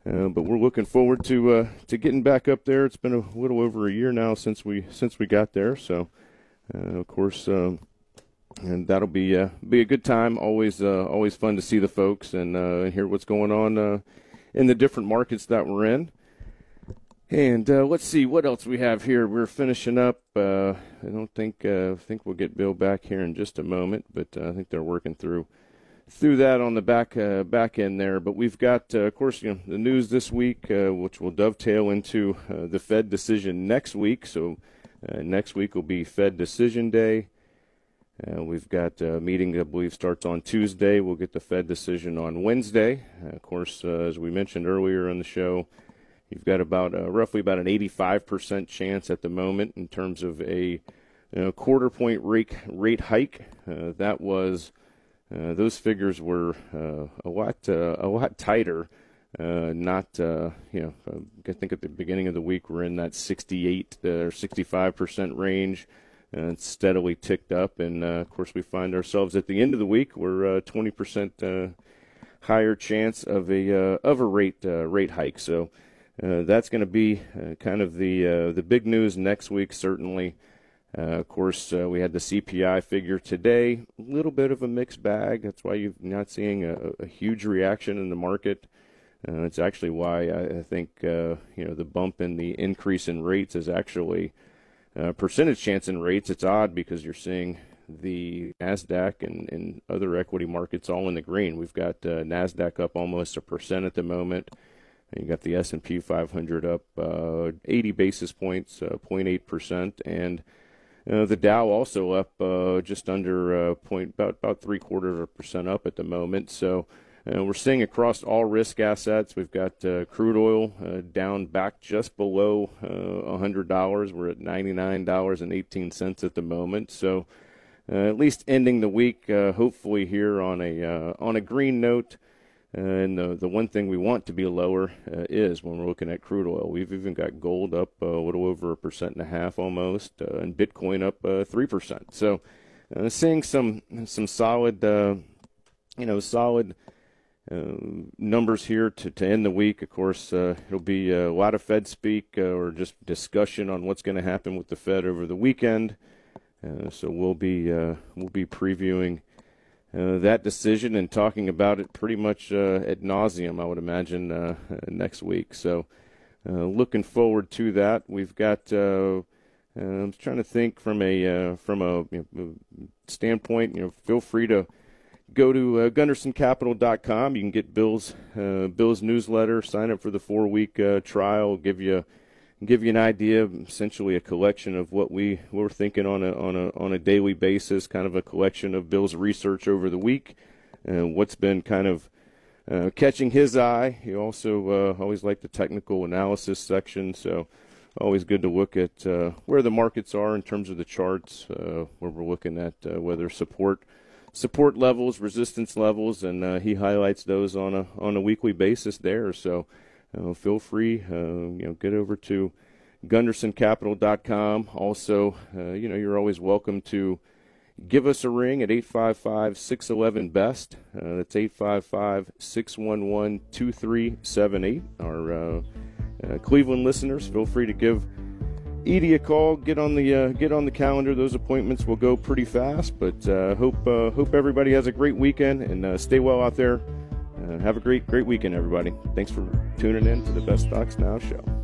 But we're looking forward to getting back up there. It's been a little over a year now since we got there. So, of course, and that'll be a good time. Always fun to see the folks and hear what's going on in the different markets that we're in. And let's see what else we have here. We're finishing up. I think we'll get Bill back here in just a moment, but I think they're working through that on the back end there. But we've got, of course, the news this week, which will dovetail into the Fed decision next week. So next week will be Fed decision day. We've got a meeting I believe starts on Tuesday. We'll get the Fed decision on Wednesday. Of course, as we mentioned earlier in the show, you've got roughly about an 85% chance at the moment in terms of a quarter point rate hike. That was those figures were a lot tighter. I think at the beginning of the week we're in that 68 or 65% range. It's steadily ticked up, and of course we find ourselves at the end of the week we're 20% higher chance of a rate hike. So that's going to be kind of the big news next week, certainly. Of course, we had the CPI figure today, a little bit of a mixed bag. That's why you're not seeing a huge reaction in the market. It's actually why I think the bump in the increase in rates is actually percentage chance in rates. It's odd because you're seeing the NASDAQ and other equity markets all in the green. We've got NASDAQ up almost 1% at the moment. And you got the S&P 500 up 80 basis points, 0.8%, and the Dow also up just under about 0.75% up at the moment. So we're seeing across all risk assets. We've got crude oil down back just below $100. We're at $99.18 at the moment. So at least ending the week, hopefully here on a green note. And the one thing we want to be lower is when we're looking at crude oil. We've even got gold up a little over 1.5% almost, and Bitcoin up 3%. So seeing some solid, solid numbers here to end the week. Of course, it'll be a lot of Fed speak or just discussion on what's going to happen with the Fed over the weekend. So we'll be previewing that decision and talking about it pretty much ad nauseum, I would imagine, next week. So looking forward to that. We've got I'm trying to think from a standpoint. Feel free to go to GundersonCapital.com. You can get Bill's newsletter, sign up for the 4-week trial, give you an idea, essentially a collection of what we're thinking on a daily basis, kind of a collection of Bill's research over the week, what's been kind of catching his eye. He also always liked the technical analysis section, so always good to look at where the markets are in terms of the charts, where we're looking at whether support levels, resistance levels, and he highlights those on a weekly basis there. So feel free, get over to GundersonCapital.com. Also, you're always welcome to give us a ring at 855-611-BEST. That's 855-611-2378. Our Cleveland listeners, feel free to give Edie a call. Get on the calendar. Those appointments will go pretty fast. But hope everybody has a great weekend and stay well out there. Have a great weekend, everybody. Thanks for tuning in to the Best Stocks Now show.